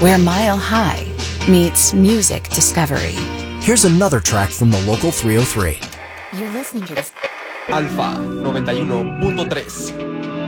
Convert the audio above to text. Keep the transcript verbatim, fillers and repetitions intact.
where Mile High meets music discovery. Here's another track from the local three oh three. You're listening to this. Alfa noventa y uno punto tres.